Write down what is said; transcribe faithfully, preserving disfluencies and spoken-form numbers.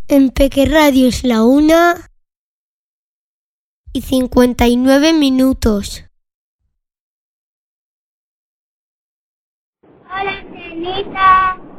En Peque Radio es la una y cincuenta y nueve minutos. Hola, Cenita.